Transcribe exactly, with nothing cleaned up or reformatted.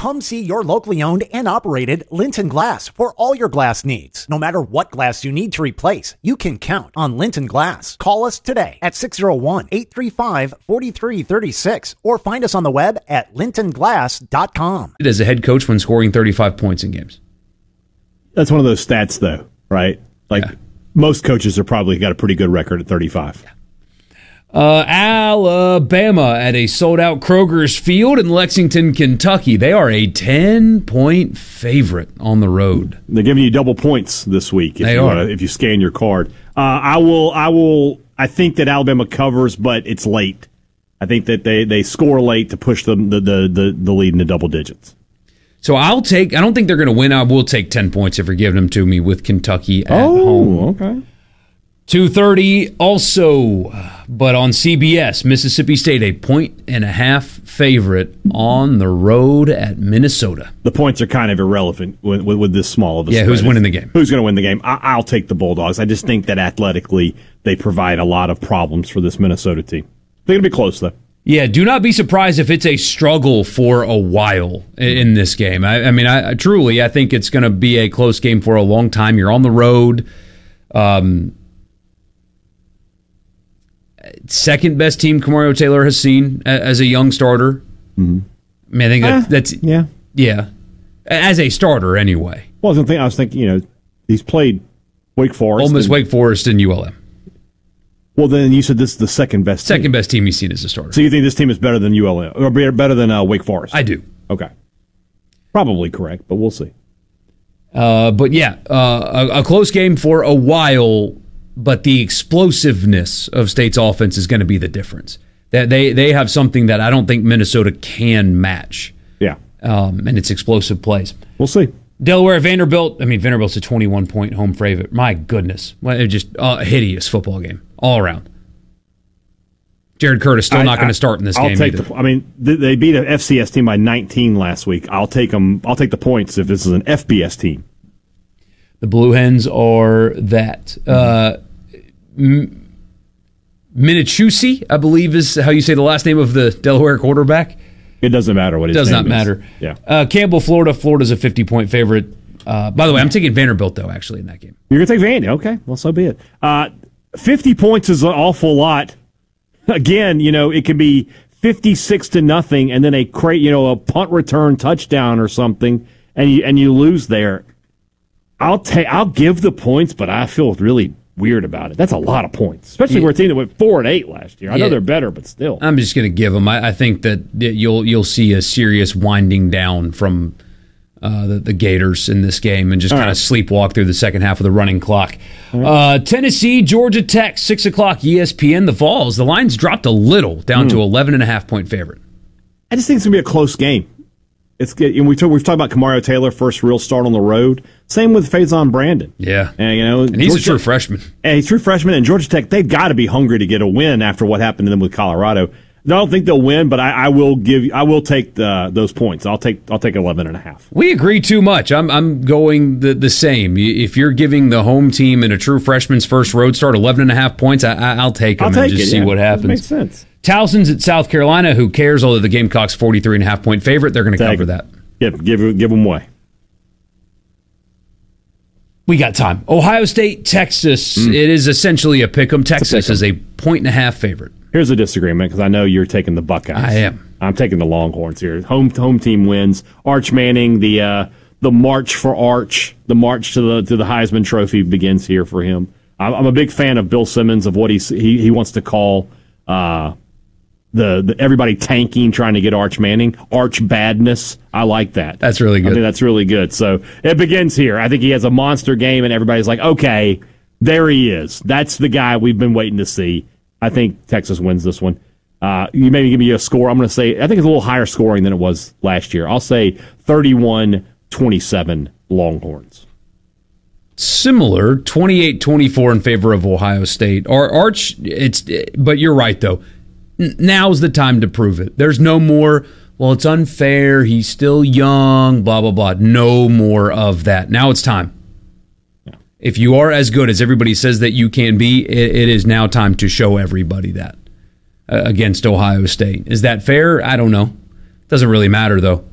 Come see your locally owned and operated Linton Glass for all your glass needs. No matter what glass you need to replace, you can count on Linton Glass. Call us today at six oh one, eight three five, four three three six or find us on the web at linton glass dot com. As a head coach when scoring thirty-five points in games. That's one of those stats, though, right? Like, yeah. Most coaches are probably got a pretty good record at thirty-five. Yeah. Uh, Alabama at a sold-out Kroger's Field in Lexington, Kentucky. They are a ten-point favorite on the road. They're giving you double points this week if they you are. Wanna, if you scan your card. Uh, I will. I will. I think that Alabama covers, but it's late. I think that they, they score late to push them the, the the the lead into double digits. So I'll take. I don't think they're going to win. I will take ten points if you're giving them to me with Kentucky at oh, home. Oh, okay. two thirty also, but on C B S, Mississippi State, a point and a half favorite on the road at Minnesota. The points are kind of irrelevant with, with, with this small of a Yeah, spread. who's winning the game? Who's going to win the game? I, I'll take the Bulldogs. I just think that athletically they provide a lot of problems for this Minnesota team. They're going to be close, though. Yeah, do not be surprised if it's a struggle for a while in this game. I, I mean, I, I truly, I think it's going to be a close game for a long time. You're on the road. Um... Second best team Kamario Taylor has seen as a young starter. Mm-hmm. I mean, I think that, uh, that's yeah, yeah, as a starter anyway. Well, I was, thinking, I was thinking, you know, he's played Wake Forest, Ole Miss, and, Wake Forest, and U L M. Well, then you said this is the second best, second team. best team he's seen as a starter. So you think this team is better than U L M or better than uh, Wake Forest? I do. Okay, probably correct, but we'll see. Uh, but yeah, uh, a, a close game for a while. But the explosiveness of State's offense is going to be the difference. That they they have something that I don't think Minnesota can match. Yeah, um, and it's explosive plays. We'll see. Delaware, Vanderbilt. I mean, Vanderbilt's a twenty-one point home favorite. My goodness, well, just a hideous football game all around. Jared Curtis still I, not going to start in this I'll game take either. The, I mean, they beat an F C S team by nineteen last week. I'll take them. I'll take the points if this is an F B S team. The Blue Hens are that. Uh, M- Minichusi, I believe is how you say the last name of the Delaware quarterback. It doesn't matter what his Does name not matter. Is. Yeah. Uh, Campbell, Florida. Florida's a fifty-point favorite. Uh, by the way, I'm taking Vanderbilt, though, actually, in that game. You're going to take Vandy? Okay. Well, so be it. Uh, fifty points is an awful lot. Again, you know, it could be fifty-six to nothing and then a cra- you know, a punt return touchdown or something, and you, and you lose there. I'll take. I'll give the points, but I feel really weird about it. That's a lot of points, especially yeah. for a team that went four and eight last year. I yeah. know they're better, but still, I'm just going to give them. I, I think that you'll you'll see a serious winding down from uh, the, the Gators in this game, and just kind of right. sleepwalk through the second half of the running clock. Right. Uh, Tennessee, Georgia Tech, six o'clock, E S P N. The Vols. The line's dropped a little, down mm. to eleven and a half point favorite. I just think it's going to be a close game. It's and we talk, we've talked about Kamario Taylor, first real start on the road. Same with Faison Brandon. Yeah, and you know, and he's Georgia a true Tech, freshman. And he's a true freshman, and Georgia Tech, they've got to be hungry to get a win after what happened to them with Colorado. I don't think they'll win, but I, I will give. I will take the, those points. I'll take. I'll take eleven and a half. We agree too much. I'm. I'm going the, the same. If you're giving the home team in a true freshman's first road start eleven and a half points, I, I, I'll take them I'll take and just it, see yeah. what happens. That makes sense. Towson's at South Carolina. Who cares? Although the Gamecocks forty-three and a half point favorite, they're going to cover that. Yep, give give them away. We got time. Ohio State, Texas. Mm. It is essentially a pick 'em. Texas a is a point and a half favorite. Here's a disagreement because I know you're taking the Buckeyes. I am. I'm taking the Longhorns here. Home home team wins. Arch Manning, the uh, the march for Arch, the march to the to the Heisman Trophy begins here for him. I'm, I'm a big fan of Bill Simmons of what he's, he he wants to call uh, the, the everybody tanking, trying to get Arch Manning. Arch badness. I like that. That's really good. I think that's really good. So it begins here. I think he has a monster game, and everybody's like, okay, there he is. That's the guy we've been waiting to see. I think Texas wins this one. Uh, you maybe give me a score. I'm going to say, I think it's a little higher scoring than it was last year. I'll say thirty-one twenty-seven Longhorns. Similar, twenty-eight twenty-four in favor of Ohio State. Ar- Arch, it's, but you're right, though. N- now's the time to prove it. There's no more, well, it's unfair, he's still young, blah, blah, blah. No more of that. Now it's time. If you are as good as everybody says that you can be, it, it is now time to show everybody that uh, against Ohio State. Is that fair? I don't know. Doesn't really matter, though.